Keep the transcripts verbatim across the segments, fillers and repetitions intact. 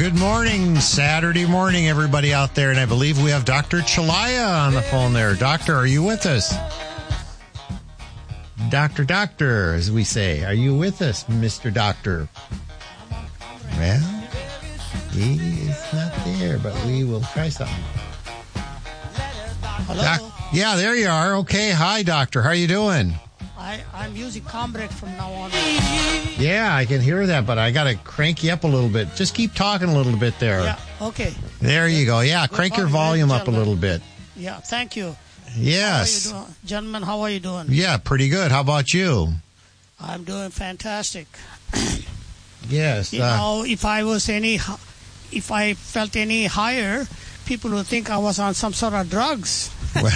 Good morning, Saturday morning, everybody out there. And I believe we have Doctor Chalaya on the phone there. Doctor, are you with us? Doctor, Doctor, as we say. Are you with us, Mister Doctor? Well, he is not there, but we will try something. Hello? Doc- yeah, there you are. Okay. Hi, Doctor. How are you doing? I, I'm using Combreg from now on. Yeah, I can hear that, but I got to crank you up a little bit. Just keep talking a little bit there. Yeah, okay. There you go. Yeah, Good crank your morning, volume ladies up a and little gentlemen. bit. Yeah, thank you. Yes. How are you doing? Gentlemen, how are you doing? Yeah, pretty good. How about you? I'm doing fantastic. Yes. You uh, know, if I was any, h- if I felt any higher, people would think I was on some sort of drugs.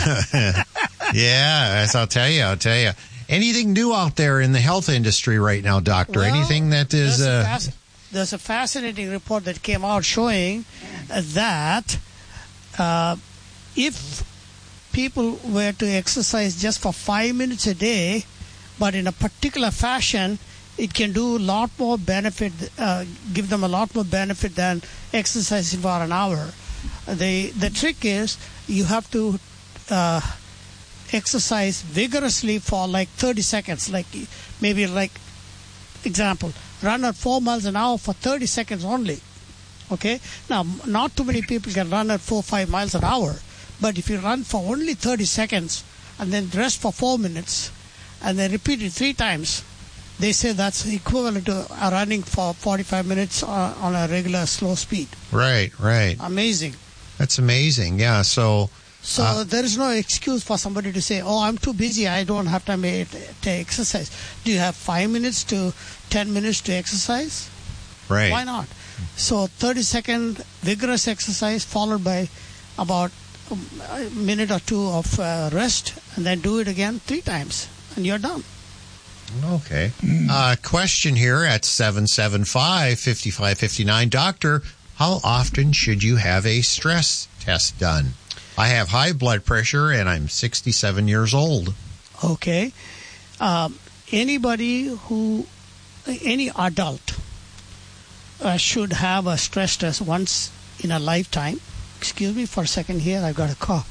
yeah, as I'll tell you, I'll tell you. Anything new out there in the health industry right now, Doctor? Well, Anything that is... There's, a Uh, fasc- there's a fascinating report that came out showing uh, that uh, if people were to exercise just for five minutes a day, but in a particular fashion, it can do a lot more benefit, uh, give them a lot more benefit than exercising for an hour. The, the trick is you have to... Uh, exercise vigorously for like thirty seconds, like maybe like example, run at four miles an hour for thirty seconds only. Okay, now not too many people can run at four five miles an hour, but if you run for only thirty seconds and then rest for four minutes and then repeat it three times, they say that's equivalent to uh, running for forty-five minutes on, on a regular slow speed. right, right. Amazing. That's amazing. Yeah, so... So Uh, there is no excuse for somebody to say, oh, I'm too busy, I don't have time to, to exercise. Do you have five minutes to ten minutes to exercise? right. Why not? So thirty second vigorous exercise followed by about a minute or two of uh, rest, and then do it again three times, and you're done. Okay. Uh, question here at seven seven five, five five five nine. Doctor, how often should you have a stress test done? I have high blood pressure, and I'm sixty-seven years old. Okay. Um, anybody who, any adult uh, should have a stress test once in a lifetime. Excuse me for a second here, I've got a cough.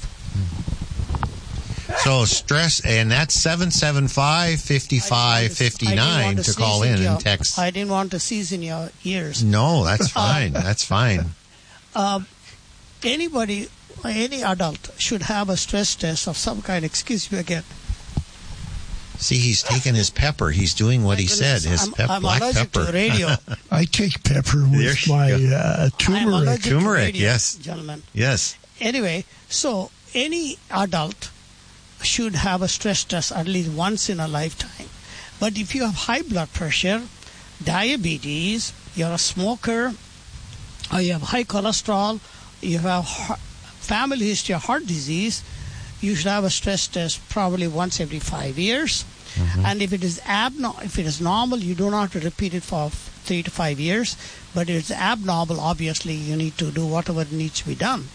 So stress, and that's seven seven five, five five five nine to call in and text. I didn't want to seize in your ears. No, that's fine. That's fine. Um, anybody, any adult should have a stress test of some kind. Excuse me again. See, he's taking his pepper. He's doing what he said. His I'm, pep- I'm black allergic pepper. to radio. I take pepper There with she my goes. uh, I'm turmeric. allergic Turmeric, to radio, yes. gentlemen. Yes. Anyway, so any adult should have a stress test at least once in a lifetime. But if you have high blood pressure, diabetes, you're a smoker, or you have high cholesterol, you have heart, family history of heart disease, you should have a stress test probably once every five years. Mm-hmm. And if it is abno- if it is normal, you do not have to repeat it for three to five years. But if it's abnormal, obviously you need to do whatever needs to be done.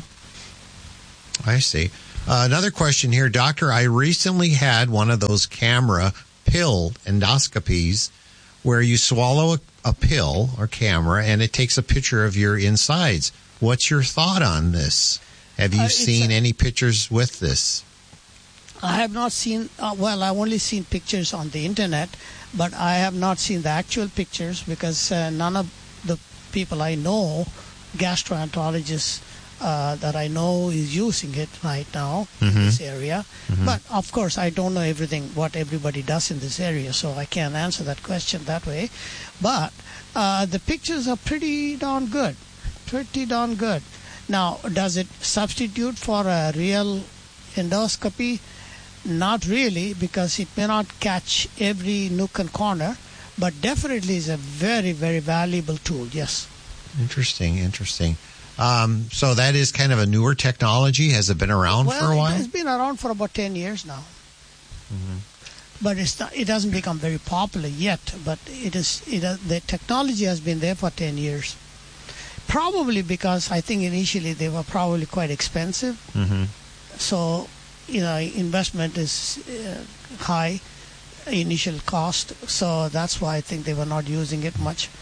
I see. Uh, another question here, Doctor. I recently had one of those camera pill endoscopies where you swallow a, a pill or camera and it takes a picture of your insides. What's your thought on this? Have you Uh, seen a- any pictures with this? I have not seen, uh, well, I've only seen pictures on the internet, but I have not seen the actual pictures because uh, none of the people I know, gastroenterologists uh, that I know, is using it right now Mhm. in this area. Mhm. But of course, I don't know everything, what everybody does in this area, so I can't answer that question that way. But uh, the pictures are pretty darn good, pretty darn good. Now, does it substitute for a real endoscopy? Not really, because it may not catch every nook and corner, but definitely is a very, very valuable tool, yes. Interesting, interesting. Um, so that is kind of a newer technology. Has it been around well, for a while? It's been around for about ten years now. Mhm. But it's not, it hasn't become very popular yet, but it is. It has, the technology has been there for ten years. Probably because I think initially they were probably quite expensive. Mhm. So, you know, investment is uh, high, initial cost. So that's why I think they were not using it much.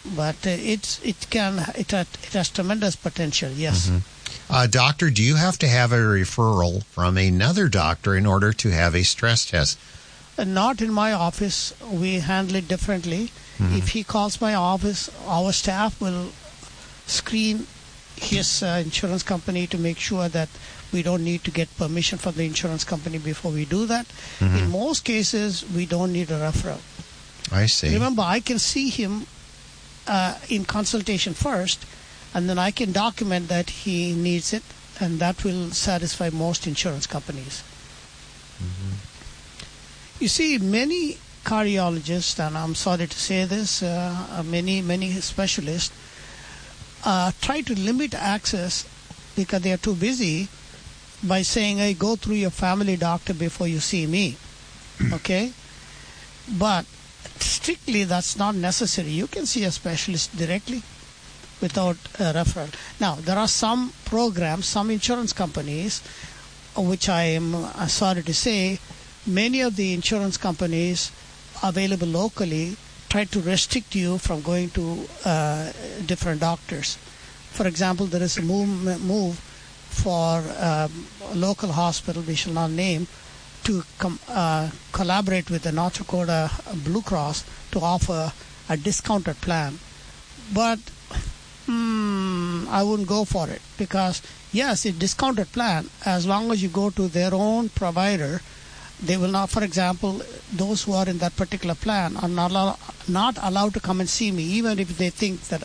but uh, it's it can it has, it has tremendous potential. Yes. Mm-hmm. Uh, doctor, do you have to have a referral from another doctor in order to have a stress test? Uh, not in my office. We handle it differently. Mm-hmm. If he calls my office, our staff will screen his uh, insurance company to make sure that we don't need to get permission from the insurance company before we do that. Mm-hmm. In most cases, we don't need a referral. I see. Remember, I can see him uh, in consultation first, and then I can document that he needs it, and that will satisfy most insurance companies. Mm-hmm. You see, many cardiologists, and I'm sorry to say this, uh, many, many specialists, uh, try to limit access because they are too busy by saying, hey, go through your family doctor before you see me. Okay? But strictly, that's not necessary. You can see a specialist directly without a referral. Now, there are some programs, some insurance companies, which I am uh, sorry to say, many of the insurance companies available locally try to restrict you from going to uh, different doctors. For example, there is a move, move for um, a local hospital, we shall not name, to com- uh, collaborate with the North Dakota Blue Cross to offer a discounted plan. But hmm, I wouldn't go for it because, yes, a discounted plan, as long as you go to their own provider, they will not, for example, those who are in that particular plan are not, allow- not allowed to come and see me, even if they think that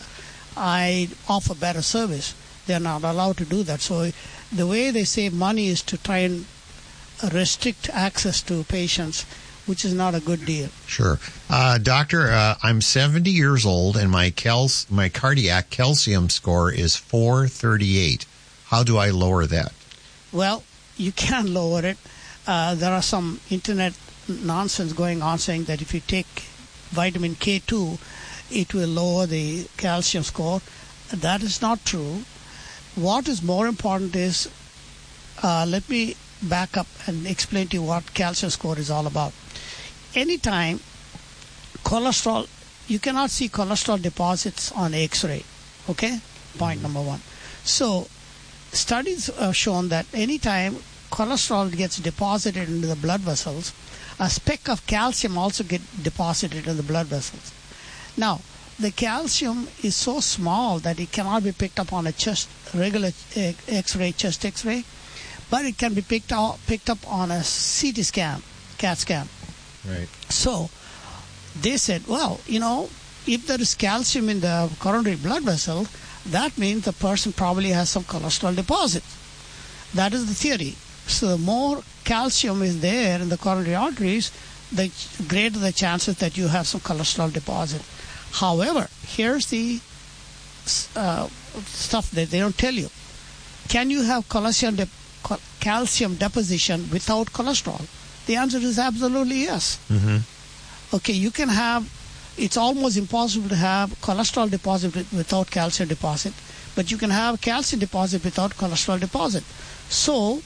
I offer better service. They are not allowed to do that. So the way they save money is to try and restrict access to patients, which is not a good deal. Sure. Uh, doctor, uh, I'm seventy years old and my cal- my cardiac calcium score is four thirty-eight. How do I lower that? Well, you can lower it. Uh, there are some internet nonsense going on saying that if you take vitamin K two, it will lower the calcium score. That is not true. What is more important is, uh, let me back up and explain to you what calcium score is all about. Anytime cholesterol, you cannot see cholesterol deposits on X-ray, okay? Point number one. So studies have shown that anytime cholesterol gets deposited into the blood vessels, a speck of calcium also gets deposited in the blood vessels. Now, the calcium is so small that it cannot be picked up on a chest, regular X-ray, chest X-ray, but it can be picked up, picked up on a C T scan, CAT scan. Right. So they said, well, you know, if there is calcium in the coronary blood vessel, that means the person probably has some cholesterol deposit. That is the theory. So the more calcium is there in the coronary arteries, the greater the chances that you have some cholesterol deposit. However, here's the uh, stuff that they don't tell you. Can you have calcium, de- calcium deposition without cholesterol? The answer is absolutely yes. Mm-hmm. Okay, you can have, it's almost impossible to have cholesterol deposit without calcium deposit, but you can have calcium deposit without cholesterol deposit. So,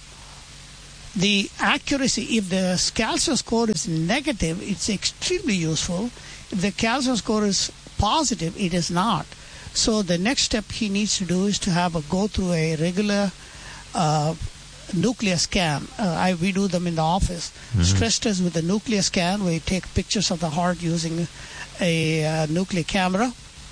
the accuracy, if the calcium score is negative, it's extremely useful. If the calcium score is positive, it is not. So the next step he needs to do is to have a go through a regular uh, nuclear scan. Uh, I, we do them in the office. Mm-hmm. Stress test with a nuclear scan, where you take pictures of the heart using a uh, nuclear camera.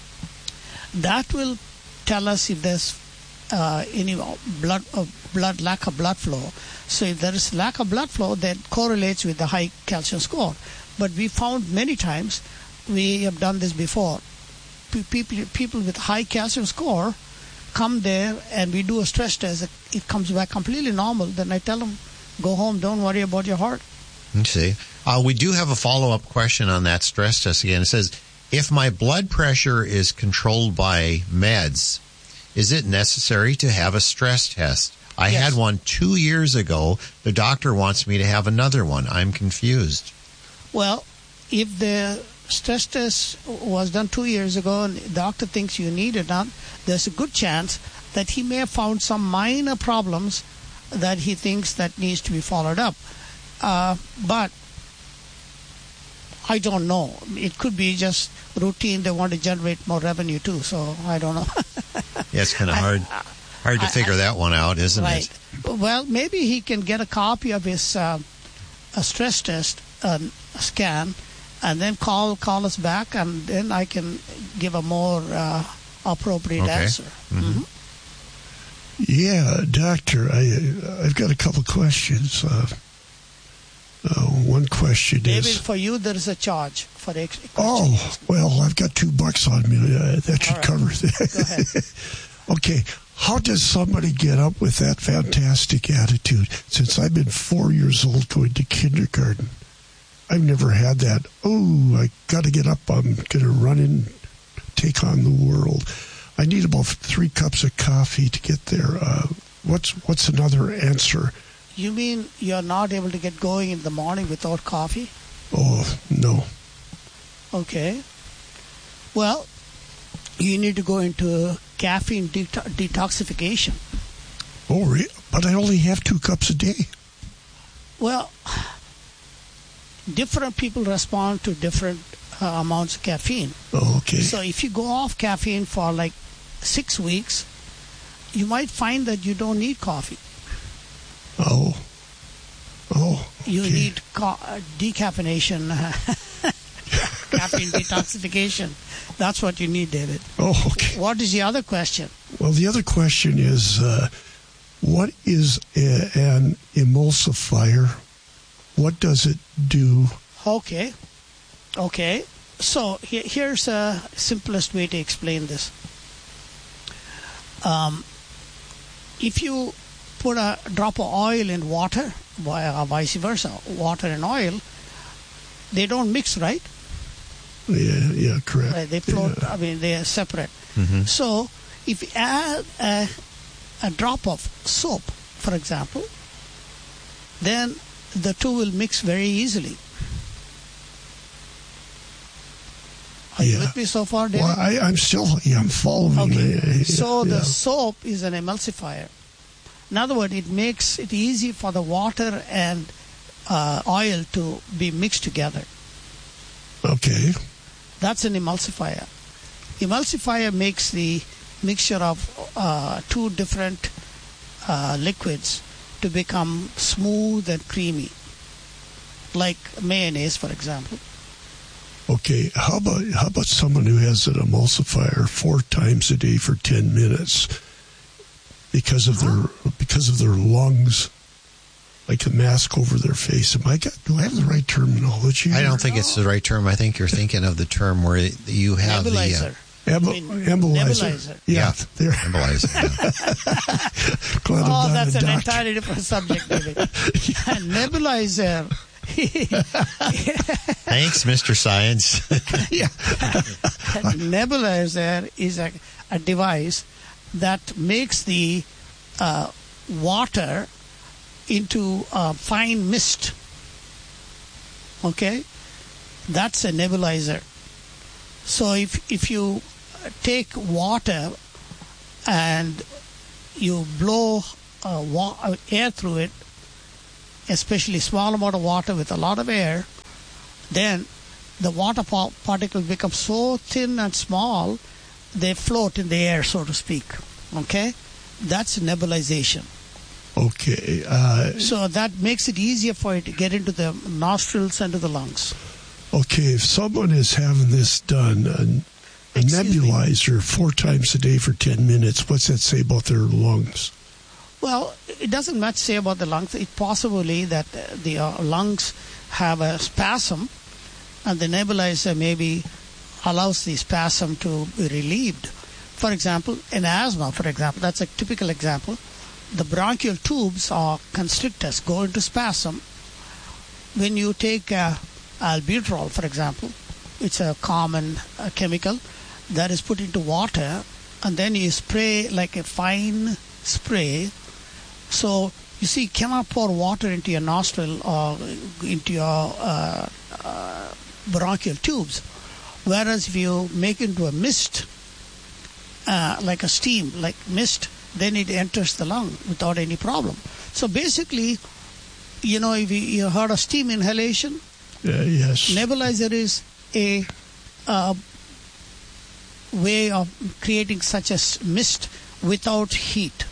That will tell us if there's uh, any blood, uh, blood lack of blood flow. So if there is lack of blood flow, that correlates with the high calcium score. But we found many times, we have done this before, people, people with high calcium score come there and we do a stress test. It comes back completely normal. Then I tell them, go home, don't worry about your heart. Let's see. Uh, we do have a follow-up question on that stress test again. It says, if my blood pressure is controlled by meds, is it necessary to have a stress test? I Yes. had one two years ago. The doctor wants me to have another one. I'm confused. Well, if the stress test was done two years ago and the doctor thinks you need it now, there's a good chance that he may have found some minor problems that he thinks that needs to be followed up. Uh, but I don't know. It could be just routine. They want to generate more revenue too. So I don't know. Yeah, it's kind of hard, hard to I- figure I- that one out, isn't Right. it? Well, maybe he can get a copy of his uh, a stress test uh, scan, and then call call us back, and then I can give a more uh, appropriate Okay. answer. Mhm. Mhm. Yeah, doctor, I I've got a couple questions. Uh, uh, one question David, is, for you, there is a charge for the ex- oh, well, I've got two bucks on me. Uh, that should All right. cover Go ahead. it. Okay, how does somebody get up with that fantastic attitude? Since I've been four years old going to kindergarten, I've never had that, oh, I got to get up, I'm going to run and take on the world. I need about three cups of coffee to get there. Uh, what's what's another answer? You mean you're not able to get going in the morning without coffee? Oh, no. Okay. Well, you need to go into caffeine det- detoxification. Oh, re- but I only have two cups a day. Well, different people respond to different uh, amounts of caffeine. Oh, okay. So if you go off caffeine for like six weeks, you might find that you don't need coffee. Oh. Oh, You okay. need co- uh, decaffeination, caffeine detoxification. That's what you need, David. Oh, okay. What is the other question? Well, the other question is, uh, what is a, an emulsifier? What does it do? Okay. Okay. So he- here's a simplest way to explain this. Um, if you put a drop of oil in water, vi- or vice versa, water and oil, they don't mix, right? Yeah, yeah, correct. Right, they float. Yeah. I mean, they are separate. Mhm. So if you add a, a drop of soap, for example, then the two will mix very easily. Are you Yeah. with me so far, David? Well, I, I'm still, yeah, I'm following. Okay. Uh, So the yeah. soap is an emulsifier. In other words, it makes it easy for the water and uh, oil to be mixed together. Okay. That's an emulsifier. Emulsifier makes the mixture of uh, two different uh, liquids to become smooth and creamy, like mayonnaise, for example. Okay. How about how about someone who has an emulsifier four times a day for ten minutes because of their because of their lungs, like a mask over their face? Am I got, do I have the right terminology? I don't think it's the right term. I think you're thinking of the term where you have Nebulizer. Em- I mean, embolyzer. nebulizer. Yeah, Yeah. there. the embolyzer. Yeah. Glad I'm Oh, not that's a an doctor. entirely different subject, David. Nebulizer. Thanks, Mister Science. Yeah. Nebulizer is a, a device that makes the uh, water into a fine mist. Okay? That's a nebulizer. So if if you take water and you blow uh, wa- uh, air through it, especially small amount of water with a lot of air, then the water pa- particles become so thin and small, they float in the air, so to speak. Okay? That's nebulization. Okay. Uh, So that makes it easier for it to get into the nostrils and to the lungs. okay. If someone is having this done, a, a Excuse me. nebulizer four times a day for ten minutes, what's that say about their lungs? Well, it doesn't much say about the lungs. It's possibly that uh, the uh, lungs have a spasm, and the nebulizer maybe allows the spasm to be relieved. For example, in asthma, for example, that's a typical example. The bronchial tubes or constrictors go into spasm. When you take uh, albuterol, for example, it's a common uh, chemical that is put into water, and then you spray like a fine spray. So you see, you cannot pour water into your nostril or into your uh, uh, bronchial tubes. Whereas if you make it into a mist, uh, like a steam, like mist, then it enters the lung without any problem. So basically, you know, if you, you heard of steam inhalation, Uh, yes. Nebulizer is a uh, way of creating such a s- mist without heat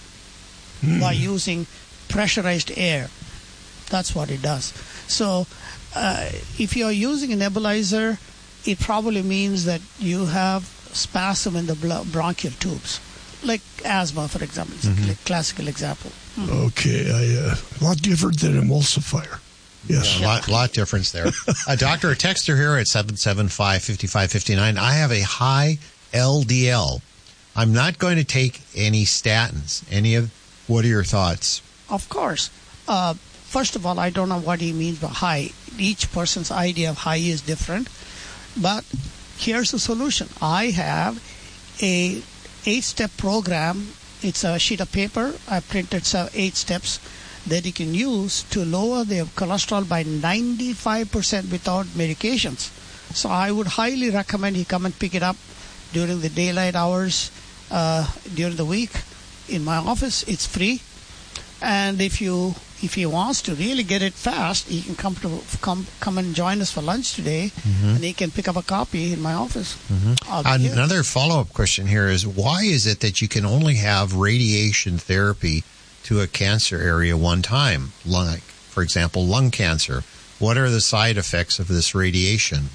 Hmm. by using pressurized air. That's what it does. So uh, if you're using a nebulizer, it probably means that you have spasm in the blo- bronchial tubes, like asthma, for example. It's Mhm. a classical example. Okay, I, uh, a lot different than emulsifier. Yes. Yeah, a lot, lot difference there. Uh, doctor, a texter here at seven seven five, five five five nine. I have a high L D L. I'm not going to take any statins. Any of, what are your thoughts? Of course. Uh, first of all, I don't know what he means by high. Each person's idea of high is different. But here's the solution. I have a eight-step program. It's a sheet of paper. I printed so eight steps that you can use to lower their cholesterol by ninety-five percent without medications. So I would highly recommend you come and pick it up during the daylight hours uh, during the week in my office. It's free. And if you if he wants to really get it fast, he can come to come come and join us for lunch today, Mm-hmm. and he can pick up a copy in my office. I'll be here. Another follow-up question here is, why is it that you can only have radiation therapy to a cancer area one time? Like, for example, lung cancer. What are the side effects of this radiation?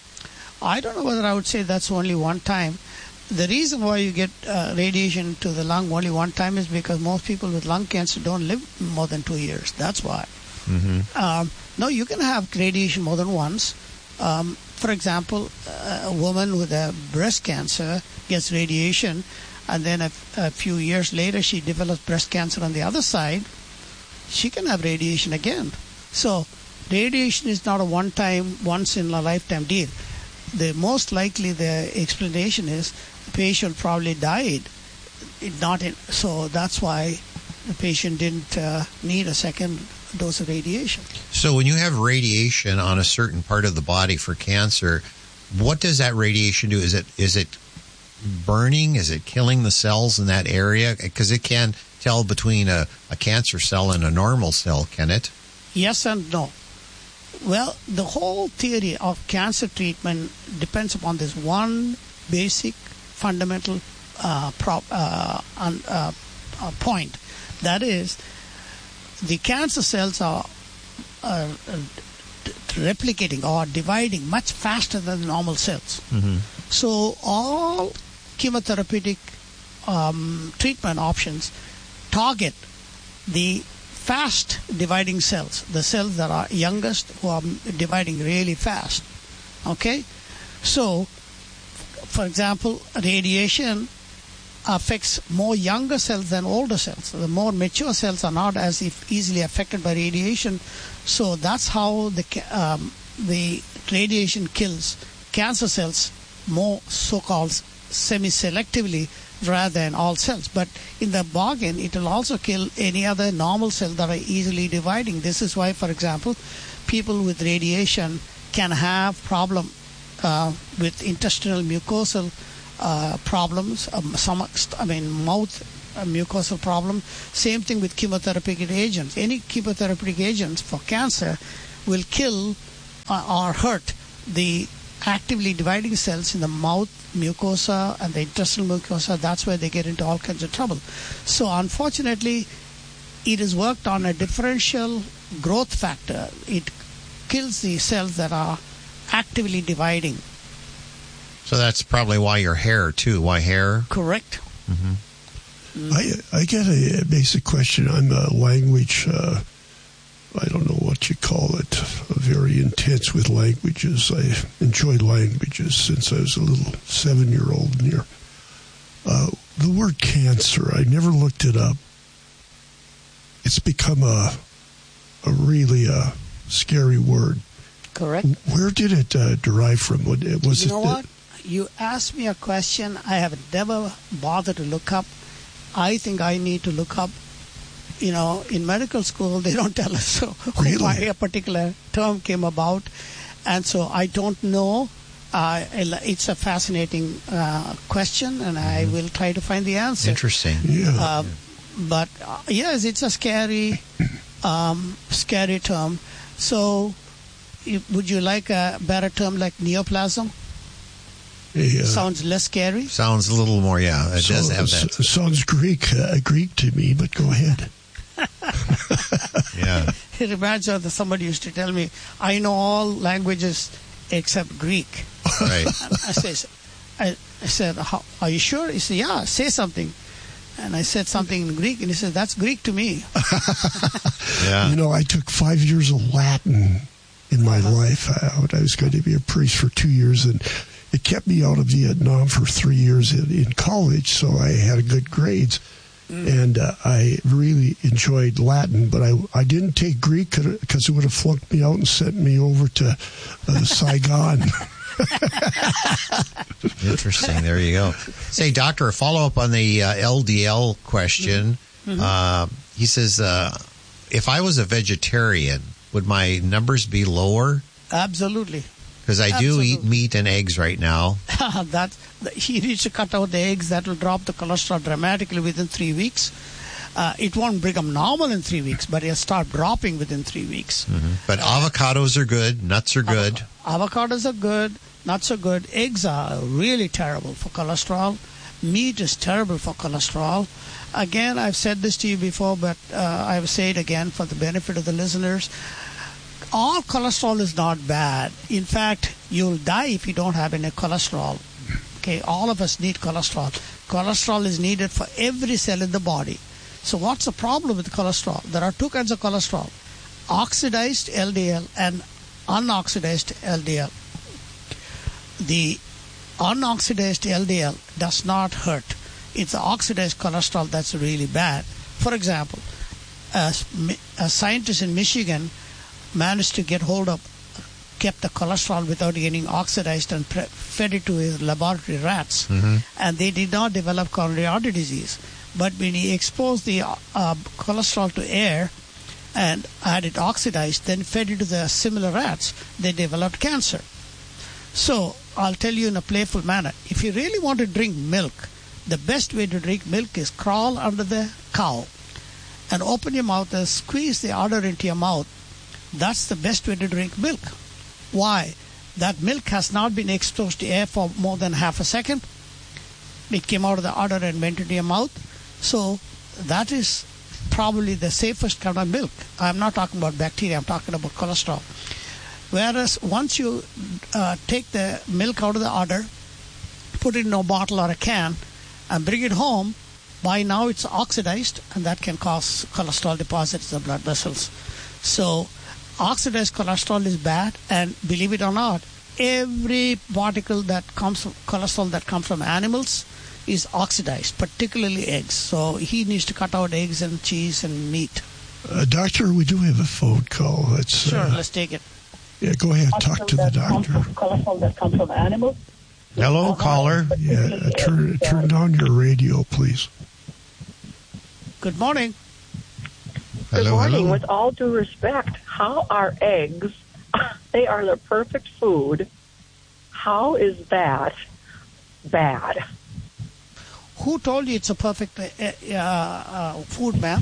I don't know whether I would say that's only one time. The reason why you get uh, radiation to the lung only one time is because most people with lung cancer don't live more than two years. That's why. Mm-hmm. Um, no, you can have radiation more than once. Um, for example, a woman with a breast cancer gets radiation, and then a, a few years later she develops breast cancer on the other side. She can have radiation again. So radiation is not a one-time, once-in-a-lifetime deal. The most likely the explanation is the patient probably died. It not in, so that's why the patient didn't uh, need a second dose of radiation. So when you have radiation on a certain part of the body for cancer, what does that radiation do? Is it is it burning? Is it killing the cells in that area? Because it can tell between a, a cancer cell and a normal cell, can it? Yes and no. Well, the whole theory of cancer treatment depends upon this one basic fundamental uh, prop, uh, un, uh, uh, point. That is, the cancer cells are uh, uh, replicating or dividing much faster than the normal cells. Mm-hmm. So all chemotherapeutic um, treatment options target the fast dividing cells, the cells that are youngest who are dividing really fast. Okay? So, for example, radiation affects more younger cells than older cells. The more mature cells are not as if easily affected by radiation. So that's how the um, the radiation kills cancer cells more so-called semi-selectively rather than all cells. But in the bargain, it will also kill any other normal cell that are easily dividing. This is why, for example, people with radiation can have problem uh, with intestinal mucosal uh, problems, um, stomach, I mean mouth uh, mucosal problem. Same thing with chemotherapeutic agents. Any chemotherapeutic agents for cancer will kill uh, or hurt the actively dividing cells in the mouth mucosa and the intestinal mucosa. That's where they get into all kinds of trouble. So unfortunately, it is worked on a differential growth factor. It kills the cells that are actively dividing. So that's probably why your hair, too. Why hair? Correct. Mm-hmm. I, I get a, a basic question. I'm a language, uh, I don't know what you call it, very intense with languages. I enjoy languages since I was a little seven-year-old near. Uh, the word cancer, I never looked it up. It's become a, a really a scary word. Correct. Where did it uh, derive from? What, was you it know the- what? You asked me a question I have never bothered to look up. I think I need to look up. You know, in medical school, they don't tell us so Really? why a particular term came about. And so I don't know. Uh, it's a fascinating uh, question, and I will try to find the answer. Interesting. Yeah. Uh, but uh, yes, it's a scary, um, scary term. So if, would you like a better term like neoplasm? Yeah. Sounds less scary. Sounds a little more, yeah. It So- does have that. s- sounds Greek, uh, Greek to me, but go ahead. Yeah. It reminds me of the, somebody used to tell me, I know all languages except Greek. Right. And I, says, I, I said, How, are you sure? He said, yeah, say something. And I said something in Greek, and he said, that's Greek to me. Yeah. You know, I took five years of Latin in my life. I, I was going to be a priest for two years, and it kept me out of Vietnam for three years in, in college, so I had good grades. And uh, I really enjoyed Latin, but I, I didn't take Greek because it would have flunked me out and sent me over to uh, Saigon. Interesting. There you go. Say, doctor, a follow-up on the uh, L D L question. Mm-hmm. Uh, he says, uh, if I was a vegetarian, would my numbers be lower? Absolutely. Because I do eat Absolutely. meat and eggs right now. that he needs to cut out the eggs. That will drop the cholesterol dramatically within three weeks. Uh, it won't become normal in three weeks, but it'll start dropping within three weeks. But avocados are good. Nuts are good. Avocados are good, nuts are good. Eggs are really terrible for cholesterol. Meat is terrible for cholesterol. Again, I've said this to you before, but uh, I will say it again for the benefit of the listeners. All cholesterol is not bad. In fact, you'll die if you don't have any cholesterol. Okay, all of us need cholesterol. Cholesterol is needed for every cell in the body. So what's the problem with cholesterol? There are two kinds of cholesterol: oxidized L D L and unoxidized L D L. The unoxidized L D L does not hurt. It's the oxidized cholesterol that's really bad. For example, a, a scientist in Michigan managed to get hold of, kept the cholesterol without getting oxidized and pre- fed it to his laboratory rats. Mm-hmm. And they did not develop coronary artery disease. But when he exposed the uh, cholesterol to air and had it oxidized, then fed it to the similar rats, they developed cancer. So I'll tell you in a playful manner, if you really want to drink milk, the best way to drink milk is crawl under the cow and open your mouth and squeeze the udder into your mouth. That's the best way to drink milk. Why? That milk has not been exposed to air for more than half a second. It came out of the udder and went into your mouth. So that is probably the safest kind of milk. I'm not talking about bacteria, I'm talking about cholesterol. Whereas once you uh, take the milk out of the udder, put it in a bottle or a can, and bring it home, by now it's oxidized, and that can cause cholesterol deposits in the blood vessels. So oxidized cholesterol is bad, and believe it or not, every particle that comes from cholesterol that comes from animals is oxidized, particularly eggs. So he needs to cut out eggs and cheese and meat. Uh, doctor, we do have a phone call. That's, Sure, uh, let's take it. yeah, go ahead. Talk to the doctor. Cholesterol that comes from animals. Hello, caller. Yeah, uh, turn, turn down your radio, please. Good morning. Good Hello, morning. hello. With all due respect, how are eggs? They are the perfect food. How is that bad? Who told you it's a perfect uh, uh, food, ma'am?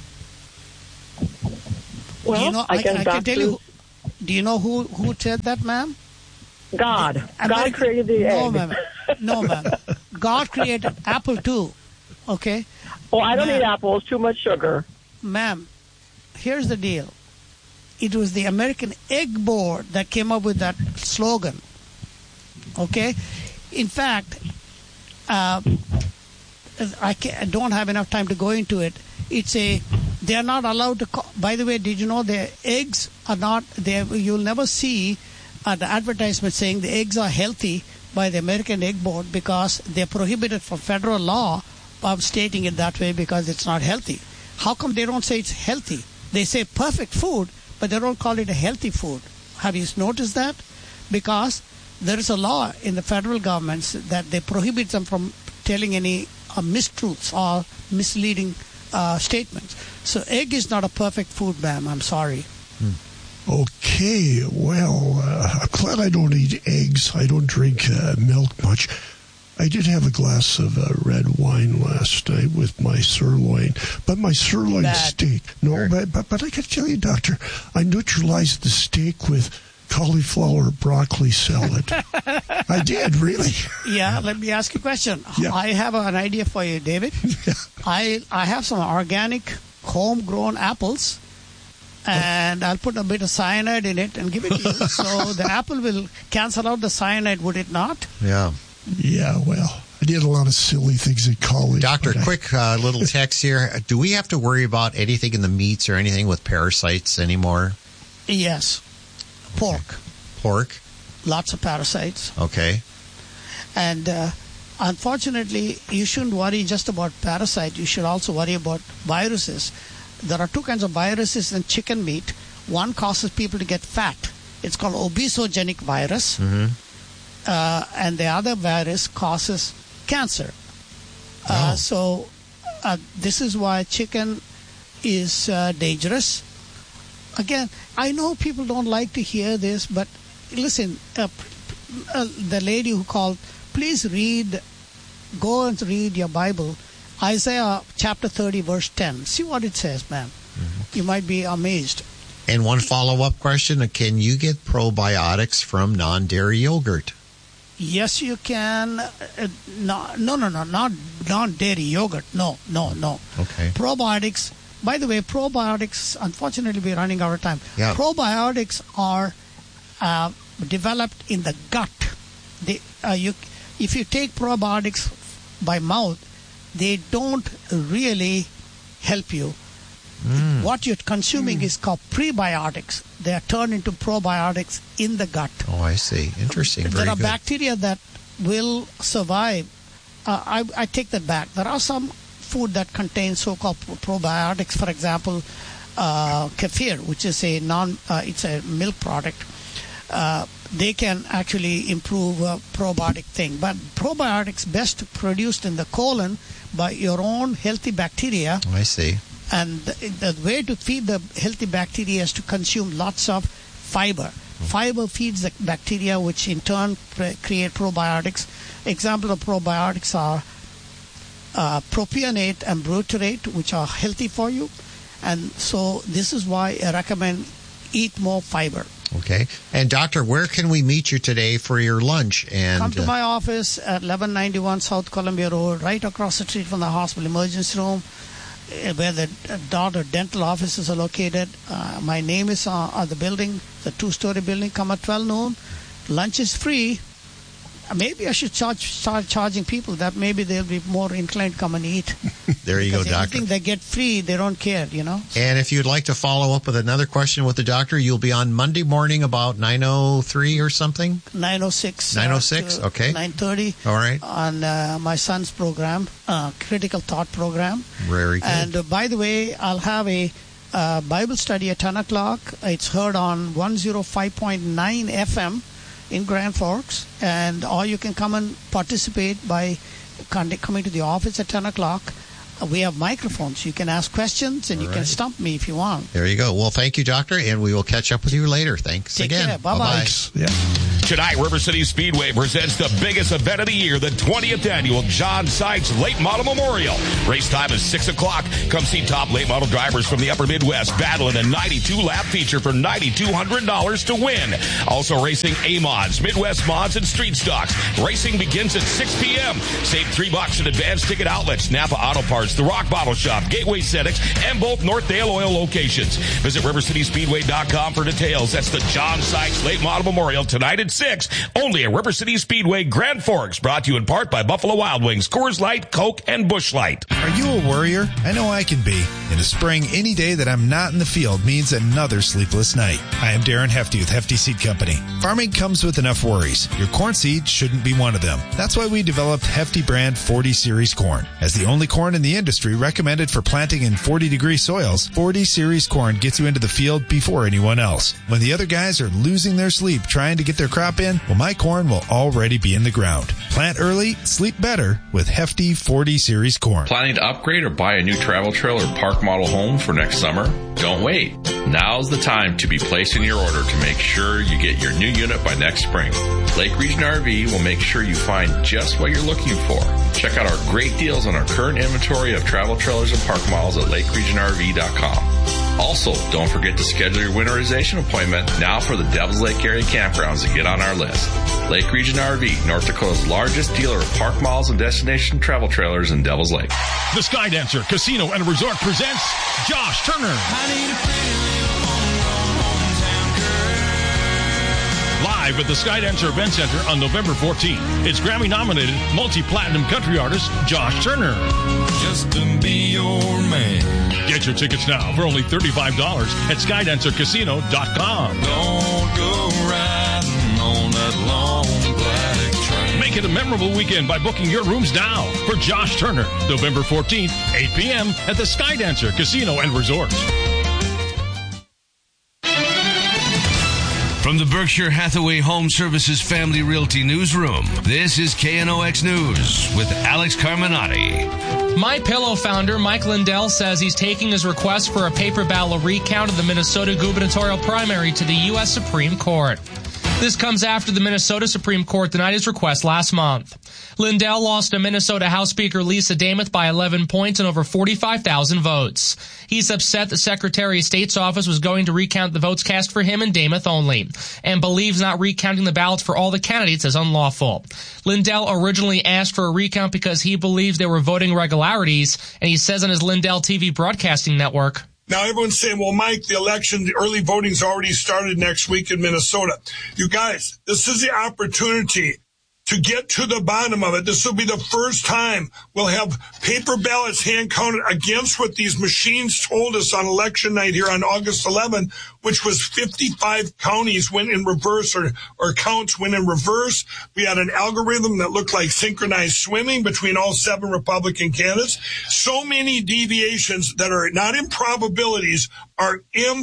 Well, do you know, I, I, guess I can doctors, tell you. Who, do you know who who said that, ma'am? God. God American- created the no, egg. ma'am. No, ma'am. God created apple too. Okay, Oh, I don't Ma'am. eat apples. Too much sugar. ma'am. Here's the deal. It was the American Egg Board that came up with that slogan. Okay, in fact, uh, I, can't, I don't have enough time to go into it. It's a they are not allowed to. Co- By the way, did you know the eggs are not? They you'll never see uh, the advertisement saying the eggs are healthy by the American Egg Board because they're prohibited for federal law of stating it that way because it's not healthy. How come they don't say it's healthy? They say perfect food, but they don't call it a healthy food. Have you noticed that? Because there is a law in the federal governments that they prohibit them from telling any uh, mistruths or misleading uh, statements. So egg is not a perfect food, ma'am. I'm sorry. Okay, well, uh, I'm glad I don't eat eggs. I don't drink uh, milk much. I did have a glass of uh, red wine last night with my sirloin, but my sirloin Bad. steak. No, but, but but I got to tell you, doctor, I neutralized the steak with cauliflower broccoli salad. I did, really. Yeah, let me ask you a question. Yeah. I have an idea for you, David. Yeah. I I have some organic homegrown apples, and I'll put a bit of cyanide in it and give it to you. So the apple will cancel out the cyanide, would it not? Yeah. Yeah, well, I did a lot of silly things in college. Doctor, but I- quick uh, little text here. Do we have to worry about anything in the meats or anything with parasites anymore? Yes. Pork. Pork? Lots of parasites. Okay. And uh, unfortunately, you shouldn't worry just about parasite. You should also worry about viruses. There are two kinds of viruses in chicken meat. One causes people to get fat. It's called obesogenic virus. Mm-hmm. Uh, and the other virus causes cancer. Uh, Oh. so uh, this is why chicken is uh, dangerous. Again, I know people don't like to hear this, but listen, uh, uh, the lady who called, please read, go and read your Bible, Isaiah chapter thirty, verse ten. See what it says, man. Mm-hmm. You might be amazed. And one follow-up question. Can you get probiotics from non-dairy yogurt? Yes, you can. Uh, no, no, no, no, not non-dairy yogurt. No, no, no. Okay. Probiotics. By the way, probiotics, unfortunately, we're running out of time. Yeah. Probiotics are uh, developed in the gut. They, uh, you, if you take probiotics by mouth, they don't really help you. Mm. What you're consuming is called prebiotics. They are turned into probiotics in the gut. Oh, I see. Interesting. Very There are good. bacteria that will survive. Uh, I, I take that back. There are some food that contains so-called probiotics. For example, uh, kefir, which is a non, uh, it's a milk product. Uh, they can actually improve uh, probiotic thing. But probiotics best produced in the colon by your own healthy bacteria. Oh, I see. And the, the way to feed the healthy bacteria is to consume lots of fiber. Fiber feeds the bacteria, which in turn pre- create probiotics. Example of probiotics are uh, propionate and butyrate, which are healthy for you. And so this is why I recommend eat more fiber. Okay. And doctor, where can we meet you today for your lunch? And Come to uh, my office at eleven ninety-one South Columbia Road, right across the street from the hospital emergency room, uh, where the uh, daughter dental offices are located. Uh, my name is on, on the building, the two-story building. Come at twelve noon. Lunch is free. Uh, Maybe I should charge, start charging people that maybe they'll be more inclined to come and eat. there you go, Because doctor. anything they get free, they don't care, you know. And if you'd like to follow up with another question with the doctor, you'll be on Monday morning about nine oh three or something? nine oh six. nine oh six, uh, okay. nine thirty. All right. On uh, my son's program, uh, Critical Thought program. Very good. And uh, by the way, I'll have a uh, Bible study at ten o'clock. It's heard on one oh five point nine F M in Grand Forks. And or you can come and participate by con- coming to the office at ten o'clock. Uh, we have microphones. You can ask questions and All you right. can stump me if you want. There you go. Well, thank you, doctor, and we will catch up with you later. Thanks Take again. care. Bye-bye. Thanks. Yeah. Tonight, River City Speedway presents the biggest event of the year, the twentieth annual John Sykes Late Model Memorial. Race time is six o'clock. Come see top late model drivers from the upper Midwest battle in a ninety-two lap feature for nine thousand two hundred dollars to win. Also racing A-Mods, Midwest Mods, and Street Stocks. Racing begins at six p.m. Save three bucks at advanced ticket outlets, Napa Auto Parts, The Rock Bottle Shop, Gateway Cetics, and both Northdale Oil locations. Visit river city speedway dot com for details. That's the John Sykes Late Model Memorial tonight at six. Only at River City Speedway, Grand Forks. Brought to you in part by Buffalo Wild Wings, Coors Light, Coke, and Busch Light. Are you a worrier? I know I can be. In the spring, any day that I'm not in the field means another sleepless night. I am Darren Hefty with Hefty Seed Company. Farming comes with enough worries. Your corn seed shouldn't be one of them. That's why we developed Hefty brand forty series corn. As the only corn in the industry recommended for planting in forty degree soils, forty series corn gets you into the field before anyone else. When the other guys are losing their sleep trying to get their crop in, well, my corn will already be in the ground. Plant early, sleep better with Hefty forty series corn. Planning to upgrade or buy a new travel trailer or park model home for next summer? Don't wait. Now's the time to be placing your order to make sure you get your new unit by next spring. Lake Region R V will make sure you find just what you're looking for. Check out our great deals on our current inventory of travel trailers and park models at lake region r v dot com. Also, don't forget to schedule your winterization appointment now for the Devils Lake area campgrounds to get on our list. Lake Region R V, North Dakota's largest dealer of park malls and destination travel trailers in Devils Lake. The Skydancer Casino and Resort presents Josh Turner. Live at the Skydancer Event Center on November fourteenth. It's Grammy-nominated multi-platinum country artist Josh Turner. Just to be your man. Get your tickets now for only thirty-five dollars at skydancer casino dot com. Don't go riding on that long black train. Make it a memorable weekend by booking your rooms now for Josh Turner, November fourteenth, eight p.m. at the Skydancer Casino and Resort. From the Berkshire Hathaway Home Services Family Realty Newsroom, this is K N O X News with Alex Carminati. MyPillow founder Mike Lindell says he's taking his request for a paper ballot recount of the Minnesota gubernatorial primary to the U S Supreme Court. This comes after the Minnesota Supreme Court denied his request last month. Lindell lost to Minnesota House Speaker Lisa Dameth by eleven points and over forty-five thousand votes. He's upset the Secretary of State's office was going to recount the votes cast for him and Dameth only, and believes not recounting the ballots for all the candidates is unlawful. Lindell originally asked for a recount because he believes there were voting irregularities, and he says on his Lindell T V broadcasting network, now everyone's saying, well, Mike, the election, the early voting's already started next week in Minnesota. You guys, this is the opportunity to get to the bottom of it. This will be the first time we'll have paper ballots hand counted against what these machines told us on election night here on August eleventh, which was fifty-five counties went in reverse or, or counts went in reverse. We had an algorithm that looked like synchronized swimming between all seven Republican candidates. So many deviations that are not improbabilities are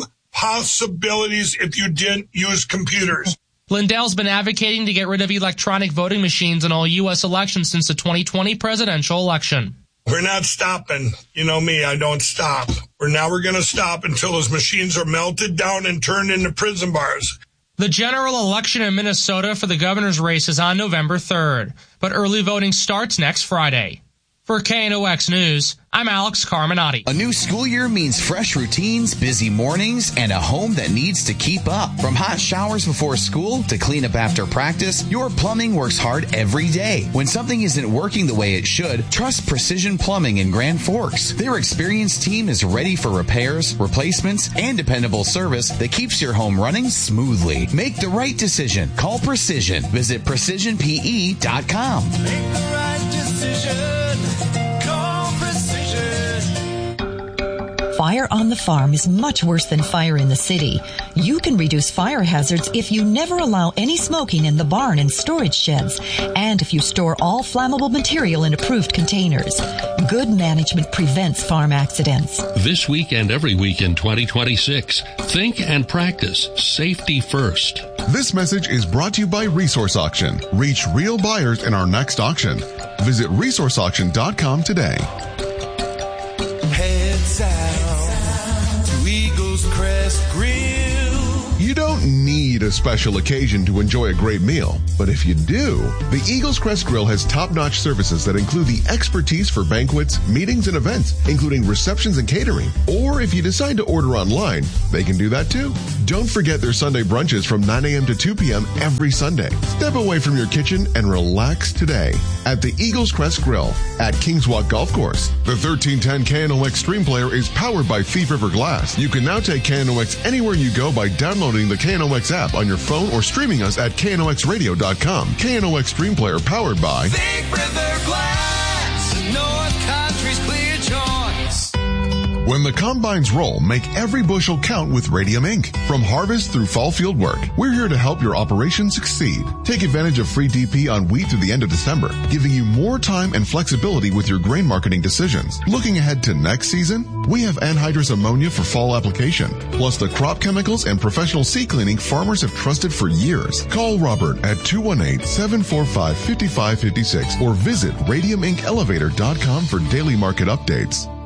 impossibilities if you didn't use computers. Lindell's been advocating to get rid of electronic voting machines in all U S elections since the twenty twenty presidential election. We're not stopping. You know me, I don't stop. We're now we're going to stop until those machines are melted down and turned into prison bars. The general election in Minnesota for the governor's race is on November third, but early voting starts next Friday. For K N O X News, I'm Alex Carminati. A new school year means fresh routines, busy mornings, and a home that needs to keep up. From hot showers before school to cleanup after practice, your plumbing works hard every day. When something isn't working the way it should, trust Precision Plumbing in Grand Forks. Their experienced team is ready for repairs, replacements, and dependable service that keeps your home running smoothly. Make the right decision. Call Precision. Visit precision p e dot com. Make the right decision. Fire on the farm is much worse than fire in the city. You can reduce fire hazards if you never allow any smoking in the barn and storage sheds, and if you store all flammable material in approved containers. Good management prevents farm accidents. This week and every week in twenty twenty-six, think and practice safety first. This message is brought to you by Resource Auction. Reach real buyers in our next auction. Visit resource auction dot com today. Heads out to Eagles Crest Grill. You don't need a special occasion to enjoy a great meal, but if you do, the Eagles Crest Grill has top-notch services that include the expertise for banquets, meetings, and events, including receptions and catering. Or if you decide to order online, they can do that too. Don't forget their Sunday brunches from nine a.m. to two p.m. every Sunday. Step away from your kitchen and relax today at the Eagles Crest Grill at Kings Walk Golf Course. The thirteen ten K N O X Stream Player is powered by Thief River Glass. You can now take K N O X anywhere you go by downloading the K N O X app on your phone or streaming us at K N O X radio dot com. K N O X Stream Player powered by Thief River Glass, North Country's clear choice. When the combines roll, make every bushel count with Radium Incorporated. From harvest through fall field work, we're here to help your operation succeed. Take advantage of free D P on wheat through the end of December, giving you more time and flexibility with your grain marketing decisions. Looking ahead to next season, we have anhydrous ammonia for fall application, plus the crop chemicals and professional seed cleaning farmers have trusted for years. Call Robert at two one eight, seven four five, five five five six or visit radium inc elevator dot com for daily market updates.